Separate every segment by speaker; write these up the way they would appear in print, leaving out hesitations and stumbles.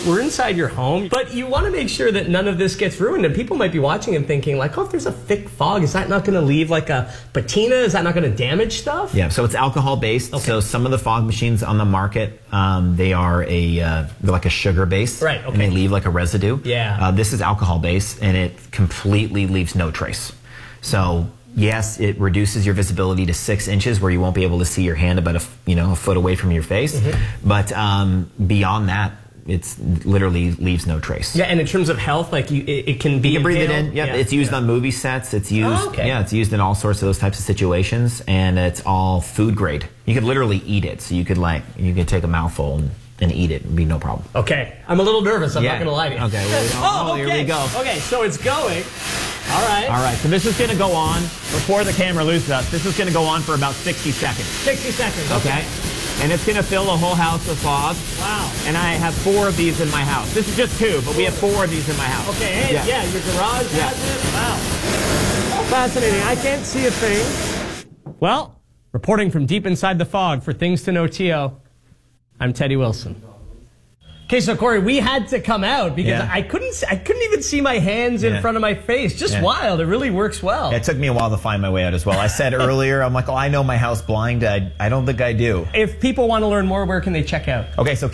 Speaker 1: we're inside your home, but you want to make sure that none of this gets ruined. And people might be watching and thinking, like, oh, if there's a thick fog, is that not going to leave like a patina? Is that not going to damage stuff?
Speaker 2: Yeah, so it's alcohol based. Okay. So some of the fog machines on the market, they're like a sugar base.
Speaker 1: Right, okay.
Speaker 2: And they leave like a residue.
Speaker 1: Yeah.
Speaker 2: This is alcohol based, and it completely leaves no trace. So yes, it reduces your visibility to 6 inches, where you won't be able to see your hand about a foot away from your face. Mm-hmm. But beyond that, it's literally leaves no trace.
Speaker 1: Yeah, and in terms of health, like it can be.
Speaker 2: You can breathe it in. Yep. Yeah, it's used on movie sets. It's used.
Speaker 1: Oh, okay.
Speaker 2: Yeah, it's used in all sorts of those types of situations, and it's all food grade. You could literally eat it. So you could take a mouthful and eat it. It'd be no problem.
Speaker 1: Okay, I'm a little nervous. I'm not going to lie to you.
Speaker 2: Okay. Well,
Speaker 1: okay.
Speaker 2: Here we go.
Speaker 1: Okay, so it's going. All right.
Speaker 3: All right. So this is going to go on before the camera loses us. This is going to go on for about 60 seconds.
Speaker 1: 60 seconds.
Speaker 3: Okay. And it's going to fill a whole house with fog.
Speaker 1: Wow.
Speaker 3: And I have 4 of these in my house. This is just 2, but we have 4 of these in my house.
Speaker 1: Okay, hey, yeah, your garage has it. Wow. Fascinating. I can't see a thing. Well, reporting from deep inside the fog for Things to Know TO, I'm Teddy Wilson. Okay, so Corey, we had to come out because I couldn't even see my hands in front of my face. Just wild. It really works well.
Speaker 2: Yeah, it took me a while to find my way out as well. I said earlier, I'm like, oh, I know my house blind. I don't think I do.
Speaker 1: If people want to learn more, where can they check out?
Speaker 2: Okay, so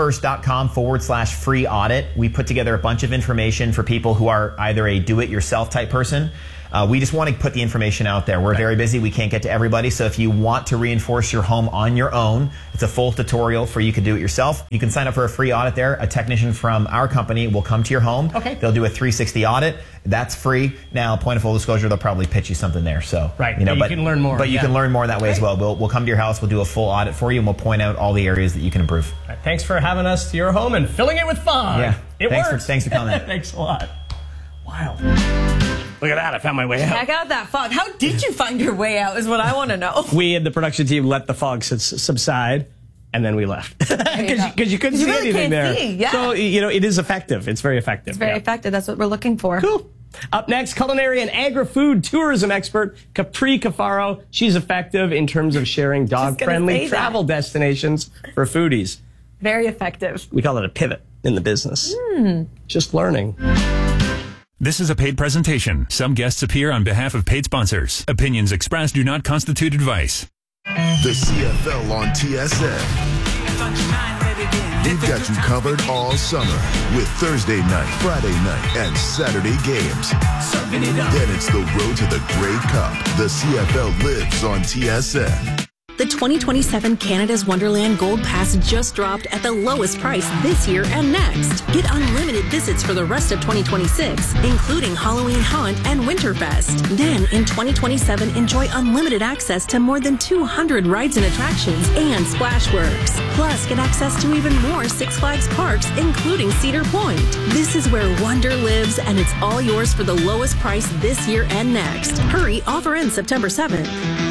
Speaker 2: CanadaFirst.com/free audit. We put together a bunch of information for people who are either a do-it-yourself type person. We just want to put the information out there. We're very busy. We can't get to everybody. So if you want to reinforce your home on your own, it's a full tutorial for you to do it yourself. You can sign up for a free audit there. A technician from our company will come to your home.
Speaker 1: Okay.
Speaker 2: They'll do a 360 audit. That's free. Now, point of full disclosure, they'll probably pitch you something there. So,
Speaker 1: right. But you can learn more.
Speaker 2: But you can learn more that way as well. We'll come to your house. We'll do a full audit for you, and we'll point out all the areas that you can improve.
Speaker 1: Right, thanks for having us to your home and filling it with fog.
Speaker 2: Yeah.
Speaker 1: It works.
Speaker 2: Thanks for coming.
Speaker 1: Thanks a lot. Wow. Look at that. I found my way out.
Speaker 4: Check out that fog. How did you find your way out is what I want to know.
Speaker 1: We and the production team let the fog subside, and then we left. Because you couldn't see
Speaker 4: really
Speaker 1: anything there.
Speaker 4: Yeah.
Speaker 1: So, it is effective. It's very effective.
Speaker 4: It's very effective. That's what we're looking for.
Speaker 1: Cool. Up next, culinary and agri-food tourism expert Capri Cafaro. She's effective in terms of sharing dog-friendly travel destinations for foodies.
Speaker 4: Very effective.
Speaker 1: We call it a pivot in the business. Just learning.
Speaker 5: This is a paid presentation. Some guests appear on behalf of paid sponsors. Opinions expressed do not constitute advice.
Speaker 6: The CFL on TSN. We've got you covered all summer with Thursday night, Friday night, and Saturday games. Then it's the road to the Grey Cup. The CFL lives on TSN.
Speaker 7: The 2027 Canada's Wonderland Gold Pass just dropped at the lowest price this year and next. Get unlimited visits for the rest of 2026, including Halloween Haunt and Winterfest. Then, in 2027, enjoy unlimited access to more than 200 rides and attractions and Splashworks. Plus, get access to even more Six Flags parks, including Cedar Point. This is where wonder lives, and it's all yours for the lowest price this year and next. Hurry, offer ends September 7th.